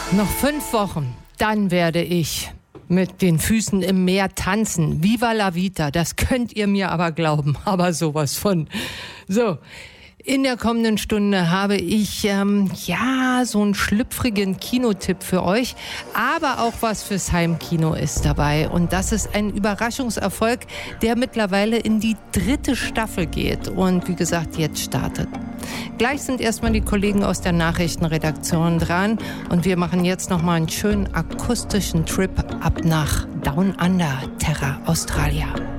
Noch 5 Wochen, dann werde ich mit den Füßen im Meer tanzen. Viva la Vita, das könnt ihr mir aber glauben, aber sowas von. So, in der kommenden Stunde habe ich so einen schlüpfrigen Kinotipp für euch, aber auch was fürs Heimkino ist dabei. Und das ist ein Überraschungserfolg, der mittlerweile in die 3. Staffel geht und wie gesagt jetzt startet. Gleich sind erstmal die Kollegen aus der Nachrichtenredaktion dran und wir machen jetzt nochmal einen schönen akustischen Trip ab nach Down Under, Terra Australia.